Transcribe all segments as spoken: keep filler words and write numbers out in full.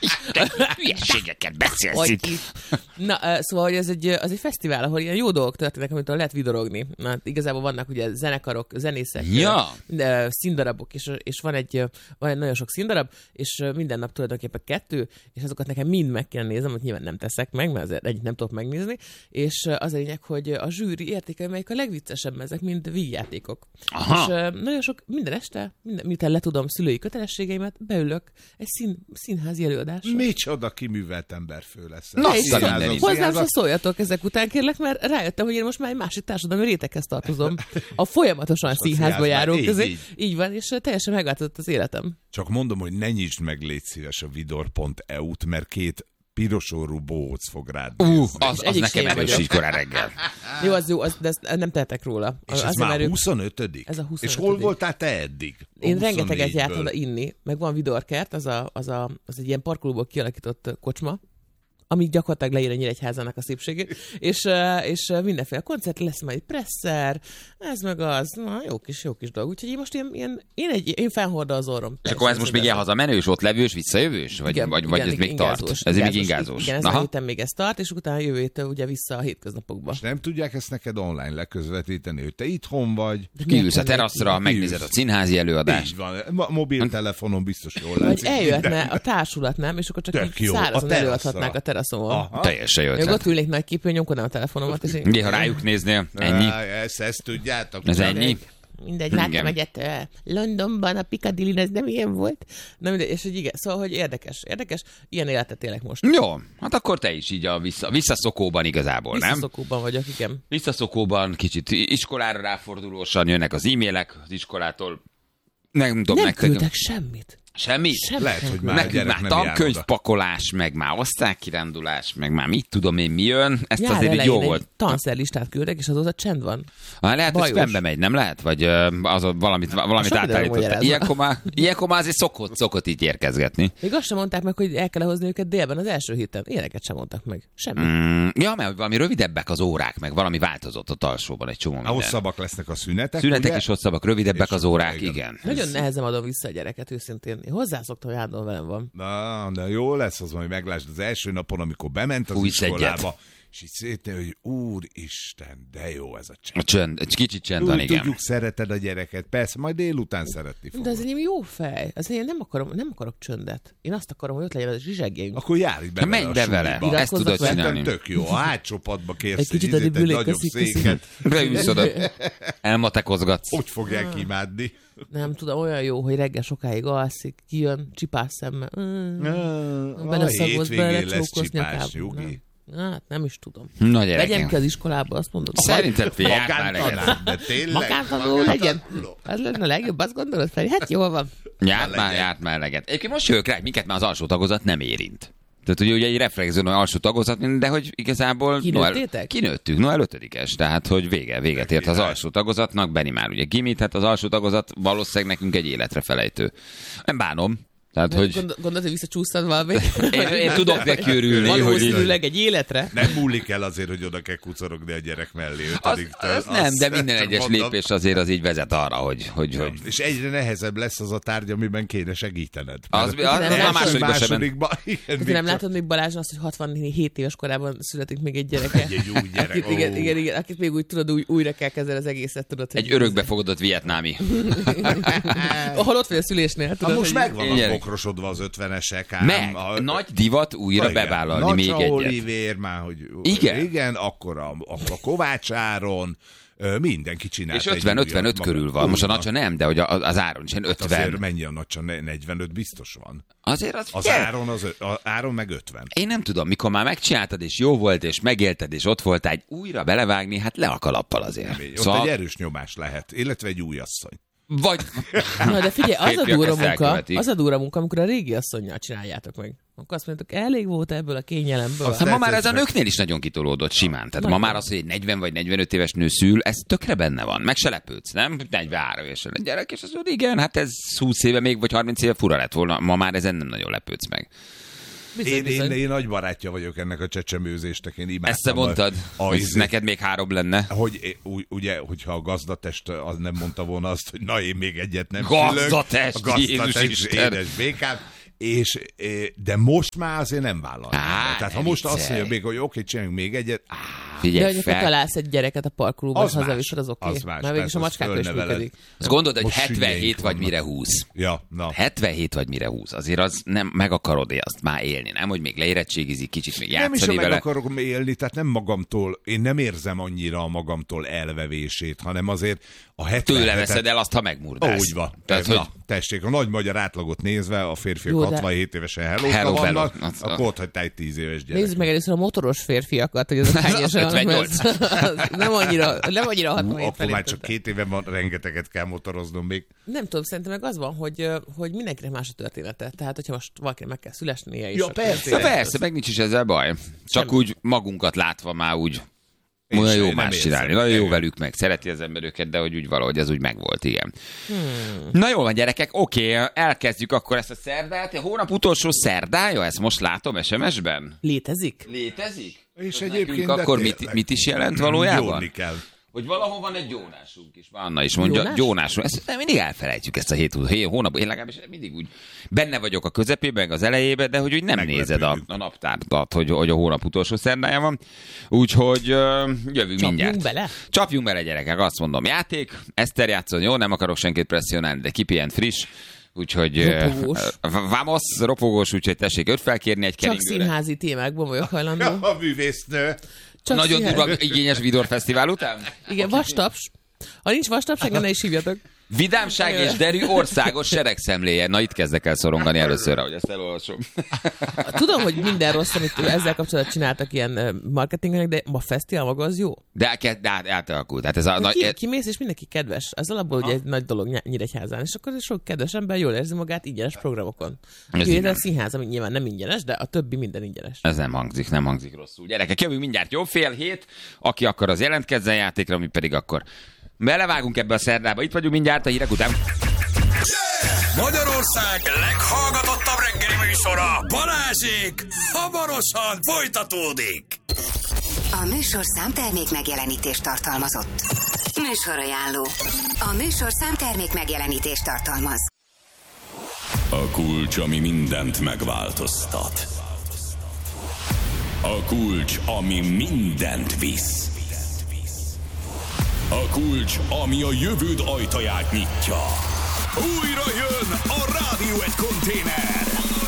Hülyeségeket beszélsz itt. Na, szóval, hogy ez egy, az egy fesztivál, ahol ilyen jó dolgok történnek, amitől lehet vidorogni. Na, igazából vannak ugye zenekarok, zenészek, ja. színdarabok, és, és van, egy, van egy nagyon sok színdarab, és minden nap tulajdonképpen kettő, és azokat nekem mind meg kell néznem, hogy nyilván nem teszek meg, mert azért egyik nem tudok megnézni, és az a lényeg, hogy a zsűri értékel, melyik a legviccesebb, ezek mind vígjátékok. És nagyon sok, minden este, minden, miután letudom szülői kötelességeimet, beülök egy szín, színházi előadásra. Micsoda kiművelt emberfő lesz. Na, hozzám se szóljatok ezek után, kérlek, mert rájöttem, hogy én most már egy másik társadalmi réteghez tartozom. A folyamatosan színházba járók közé. Így, így van, és teljesen megváltozott az életem. Csak mondom, hogy ne nyisd meg, légy szíves a vidor pont e u-t, mert két pirosorú bohóc fog rád nézni. Uh, az, az nekem erős így korán reggel. Jó, az jó, az, de ezt nem tehetek róla. És ez már erő... huszonötödik? Ez a huszonötödik. És hol voltál te eddig? Én rengeteget jártam oda inni, meg van vidorkert, az, a, az, a, az egy ilyen parkolóból kialakított kocsma, ami gyakorlatilag leír a Nyíregyházának a szépségét, és, és mindenféle koncert lesz, majd egy presszer, ez meg az, na, jó kis, jó kis dolog. Úgyhogy én most ilyen, ilyen én, egy, én fennhordom az orrom. És akkor ez most még ilyen hazamenős, ott levős, visszajövős? Vagy, igen, vagy, vagy igen, ez még ingázós, tart? Ez még ingázós. Igen, ezen a héten még ez tart, és utána jövő héten ugye vissza a hétköznapokba. És nem tudják ezt neked online leközvetíteni, hogy te itthon vagy. Kiülsz a teraszra, megnézed a színházi előadást. Így van, a mobiltelefonon biztos jól látszik. Vagy eljöhetne a társulat, nem? És akkor csak így szárazon előadhatnák a teraszon. Teljesen jó ötlet. Még ott ülnék nagy képen, nyomkodnám a telefonomat. És én... ha rájuk néznél, ennyi. Ezt, ezt tudjátok. Ez ennyi. Mindegy, láttam egyet uh, Londonban, a Piccadilly, ez nem ilyen volt. Na mindegy, és hogy igen, szóval, hogy érdekes, érdekes, ilyen életet élek most. Jó, hát akkor te is így a vissza, visszaszokóban igazából, nem? Visszaszokóban vagyok, igen. Visszaszokóban, kicsit iskolára ráfordulósan jönnek az e-mailek az iskolától. Nem, tudom, nem nektek... küldtek semmit. Semmi? Semmi. Lehet, hogy már nekünk már tankönyvpakolás, meg már osztálykirándulás, meg már mit tudom én mi jön. Ezt jár azért jó volt. Tanszerlistát küldek, és azóta csend van. Ha, lehet, hogy spambe megy, nem lehet? Vagy az valamit, valamit átállított. Ilyenkor már, ilyenkor már azért szokott, szokott így érkezgetni. Még azt sem mondták meg, hogy el kell hozni őket délben az első héten. Ilyeneket sem mondtak meg. Semmi. Mm, ja, mert valami rövidebbek az órák, meg valami változott a alsóban egy csomó minden. Hosszabbak lesznek a szünetek. Szünetek ugye? is hosszabbak, rövidebbek és az órák, igen. igen. Nagyon nehezen adom vissza a gyereket, őszintén. Én hozzászoktam, hogy állandóan velem van. Na, de jó lesz az, hogy meglásd az első napon, amikor bement az Fújsz iskolába, egyet. és így szépen, hogy úristen, de jó ez a csend. A csönd, egy kicsit csend Úgy, van, igen. Tudjuk, szereted a gyereket, persze, majd délután szeretni fogod. De az enyém jó fej. Az én nem akarom, nem akarok csöndet. Én azt akarom, hogy ott legyen a zsizsegjénk. Akkor járj be menj vele be a vele, suliba. ezt tudod csinálni. Tök jó, a hátsó padba kérsz Egy egy, kicsit egy, addig egy ülök, nagyobb köszi, köszi. széket. Beülsz oda, elmatekozgatsz. Hogy fogják imádni? Nem tudom, olyan jó, hogy reggel sokáig alszik, kijön, csipás szemmel. Mm. A Beleszagolsz, hétvégén lesz belecsókolsz csipás, nyakába. nyugi. Hát nem is tudom. Na Vegyem gyerekem. ki az iskolába, azt mondod. Szerinted jár már legyen. Magántanár, de tényleg. Magántanuló legyen. Az lenne a legjobb, azt gondolod, Feri? Hát jól van. Járt már, járt már eleget. Egyébként most jövök rá, hogy minket már az alsó tagozat nem érint. Tehát ugye, ugye egy reflexzón alsó tagozat, de hogy igazából Kinőttétek? Kinőttük, Noel ötödikes, tehát hogy vége, véget ért az alsó tagozatnak, Benni már ugye gimit, hát az alsó tagozat valószínűleg nekünk egy életre felejtő. Nem bánom. Tehát, hogy... Gondol, gondolod, hogy visszacsúsztad valami? Én, én tudok neki örülni. Valószínűleg egy életre. Nem múlik el azért, hogy oda kell kucorogni a gyerek mellé. Az, az nem, de minden egyes lépés azért az így vezet arra, hogy... hogy, hogy... És egyre nehezebb lesz az a tárgy, amiben kéne segítened. Az, az, az, az a másodikba másodikba. Igen, te nem látod még Balázs azt, hogy hatvanhét éves korában születik még egy gyereke? Egy, egy új gyerek. Akit, oh. igen, igen, igen, akit még úgy tudod, új, újra kell kezdeni az egészet, tudod. Egy örökbefogadott vietnámi. Ahol ott vagy a szülésnél, tudod. Ha most megvan a gyerek. bokrosodva az ötvenesek. Ám, Meg, a... nagy divat újra igen. bevállalni Nacsa még egyet. Olivér már, hogy Igen? igen, akkor a, a Kovács Áron, mindenki csinált. És ötven ötvenöt körül van. Most a Nacsa nem, de hogy az Áron is ötven. Azért mennyi a Nacsa? negyvenöt biztos van. Azért az, az Áron, az, az Áron meg ötven. Én nem tudom, mikor már megcsináltad, és jó volt, és megélted, és ott voltál, egy újra belevágni, hát le a kalappal azért. Ott szóval... egy erős nyomás lehet, illetve egy új asszony. Vagy... Na, de figyelj, az a durva munka, elkövetik. az a durva munka, amikor a régi asszonnyal csináljátok meg. Akkor azt mondjátok, elég volt ebből a kényelemből. Hát ma már ez a nőknél is nagyon kitolódott simán. Tehát ma már az, hogy egy negyven vagy negyvenöt éves nő szül, ez tökre benne van. Meg se lepődsz, nem? negyvenhárom évesen egy gyerek, és az mondja, igen, hát ez húsz éve még, vagy harminc éve fura lett volna. Ma már ezen nem nagyon lepődsz meg. Bizony, én, bizony. én, én nagy barátja vagyok ennek a csecsemőzésnek, én imádtam. Ezt te mondtad, a, a, hogy izé, neked még három lenne. Hogy, ugye, hogyha a gazdatest az nem mondta volna azt, hogy na én még egyet nem Gazdatest, szülök. A Jézus gazdatest, Isten. édes békám. És, de most már azért nem vállalja. Á, Tehát ha most azt mondja még, hogy oké, okay, csináljunk még egyet, á, de hogy fel... találsz egy gyereket a parkolóban, az hazaviszed, az oké. Okay. Mert végülis a macskákkal is működik. Azt gondolod, hogy hetvenhét vagy mire húsz. Ja, na. hetvenhét vagy mire húsz. Azért az nem meg akarod azt már élni, nem? Hogy még leérettségizik, kicsit még játszani nem is, vele. Nem is meg akarok élni, tehát nem magamtól, én nem érzem annyira a magamtól elvevését, hanem azért a hetvenhetet... Tőle veszed el azt, ha megmurdász. Úgy van. Tehát, na, hogy... tessék, a nagy magyar átlagot nézve, a férfiak Jó, de... hatvanhét évesen hello, hello vannak, hello. akkor ott hagytál egy tíz éves gyerek. Nézzük meg először a motoros férfiakat, hogy az hány évesen vannak, nem annyira, nem annyira hatvanhét Akkor már csak két éve van, rengeteget kell motoroznom még. Nem tudom, szerintem meg az van, hogy, hogy mindenkinek más a története. Tehát, hogyha most valakinek meg kell szülesnie is. Ja, persze. Persze, meg nincs is ezzel baj. Csak Semmi. Úgy magunkat látva már úgy olyan jó más csinálni. Nagyon jó velük meg. Szereti az ember őket, de hogy úgy valahogy ez úgy megvolt, igen. Hmm. Na jól van, gyerekek, oké, elkezdjük akkor ezt a szerdát. A hónap utolsó szerdája, ezt most látom es em es-ben. Létezik? Létezik? És egyébként akkor mit, mit is jelent valójában? Jólni kell. Hogy valahol van egy gyónásunk is. Anna is mondja, Jónás? gyónásunk. Ezt nem, mindig elfelejtjük ezt a hét, hét hónapot. Én legalábbis mindig úgy benne vagyok a közepében, az elejében, de hogy úgy nem Meglepődjük. Nézed a, a naptárat, hogy, hogy a hónap utolsó szerdája van. Úgyhogy uh, jövünk Csapjunk mindjárt. bele? Csapjunk bele, gyerekek. Azt mondom, játék. Eszter játszon, jó, nem akarok senkit presszionálni, de kipihent friss. Úgyhogy ropogós. Uh, vamos, ropogós, úgyhogy tessék őt felkérni egy keringőre. Csak színházi témákban vagyok hajlandó. A művésznő. Csak nagyon színház... durva igényes Vidor Fesztivál után? Igen, vastaps. Ha nincs vastaps, engem ne is hívjatok. Vidámság és derű országos seregszemléje. Na itt kezdek el szorongani először, ahogy ezt elolvasom. Tudom, hogy minden rossz, amit ezzel kapcsolatban csináltak ilyen marketingnek, de a fesztivál maga az jó. De, de át, átalakult. Hát ez a nagy... Ki, kimész, és mindenki kedves. Ez alapból ugye egy nagy dolog Nyíregyházán, és akkor sok kedves ember jól érzi magát ingyenes programokon. Úgyhogy a színház, ami nyilván nem ingyenes, de a többi minden ingyenes. Ez nem hangzik, nem hangzik rosszul. Gyerekek, jövünk mindjárt jobb fél hét. Aki akar, az jelentkezzen játékra, mi pedig akkor belevágunk ebbe a szerdába. Itt vagyunk mindjárt a hírek után. Magyarország leghallgatottabb reggeli műsora, Balázsék, hamarosan folytatódik. A műsorszám termék megjelenítést tartalmazott. Műsorajánló. A műsorszám termék megjelenítést tartalmaz. A kulcs, ami mindent megváltoztat. A kulcs, ami mindent visz. A kulcs, ami a jövőd ajtaját nyitja. Újra jön a Rádió egy konténer.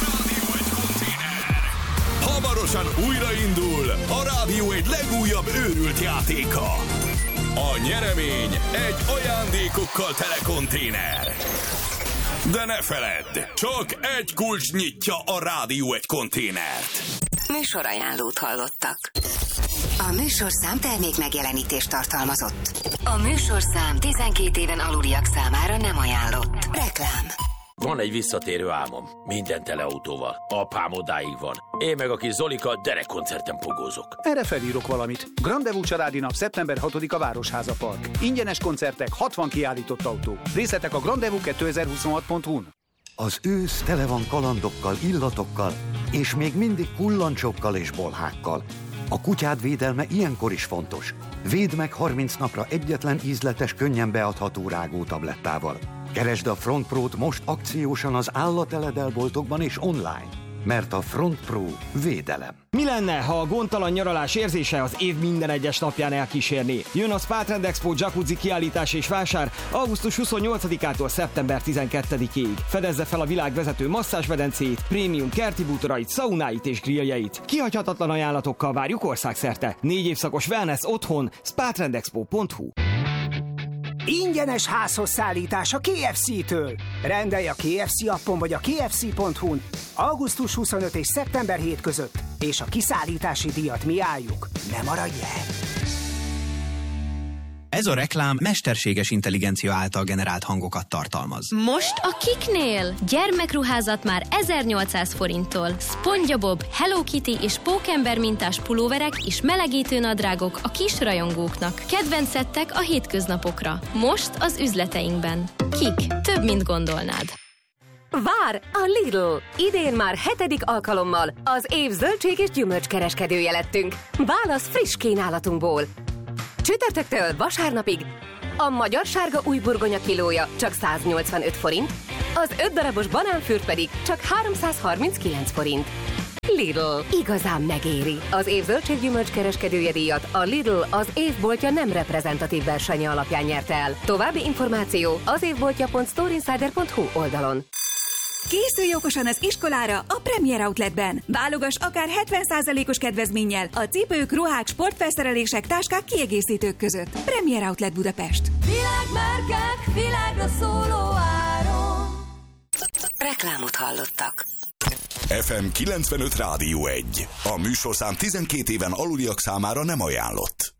Hamarosan újraindul a Rádió egy legújabb őrült játéka. A nyeremény egy ajándékokkal tele konténer. De ne feledd, csak egy kulcs nyitja a Rádió egy konténert. Műsorajánlót hallottak. A műsorszám termék megjelenítést tartalmazott. A műsorszám tizenkét éven aluliak számára nem ajánlott. Reklám. Van egy visszatérő álmom. Minden tele autóval. Apám odáig van. Én meg a kis Zolika derekkoncerten pogózok. Erre felírok valamit. Grandevú családi nap szeptember hatodika Városháza Park. Ingyenes koncertek, hatvan kiállított autó. Részletek a grandevú kétezer-huszonhat pont hu-n. Az ősz tele van kalandokkal, illatokkal, és még mindig kullancsokkal és bolhákkal. A kutyád védelme ilyenkor is fontos. Védd meg harminc napra egyetlen ízletes, könnyen beadható rágótablettával. Keresd a Front Pro-t most akciósan az állateledelboltokban és online, mert a Front Pro védelem. Mi lenne, ha a gondtalan nyaralás érzése az év minden egyes napján elkísérné? Jön a Spa Trend Expo jacuzzi kiállítás és vásár augusztus huszonnyolcadikától szeptember tizenkettedikéig. Fedezze fel a világ vezető masszázsmedencéit, prémium kerti bútorait, szaunáit és grilljeit. Kihagyhatatlan ajánlatokkal várjuk országszerte. Négy évszakos wellness otthon, spa trend expo pont hu. Ingyenes házhoz szállítás a ká ef cé-től. Rendelj a ká ef cé appon vagy a ká ef cé pont hu-n augusztus huszonötödike és szeptember hetedike között, és a kiszállítási díjat mi álljuk. Ne maradj el! Ez a reklám mesterséges intelligencia által generált hangokat tartalmaz. Most a Kiknél gyermekruházat már ezernyolcszáz forinttól. SpongeBob, Hello Kitty és Pókember mintás pulóverek és melegítő nadrágok a kis rajongóknak. Kedvenc szettek a hétköznapokra. Most az üzleteinkben. Kik. Több, mint gondolnád. Vár a Lidl! Idén már hetedik alkalommal az év zöldség és gyümölcskereskedője lettünk. Válasz friss kínálatunkból. Csütörtöktől vasárnapig A magyar sárga új burgonya kilója csak száznyolcvanöt forint, az öt darabos banánfürt pedig csak háromszázharminckilenc forint. Lidl. Igazán megéri. Az év zöldséggyümölcs kereskedője díjat a Lidl az évboltja nem reprezentatív versenye alapján nyerte el. További információ az évboltja pont storeinsider pont hu oldalon. Készülj okosan az iskolára a Premier Outletben. Válogass akár hetven százalékos kedvezménnyel a cipők, ruhák, sportfelszerelések, táskák, kiegészítők között. Premier Outlet Budapest. Világmárkák, világra szóló áron. Reklámot hallottak. ef em kilencvenöt Rádió egy. A műsorszám tizenkét éven aluliak számára nem ajánlott.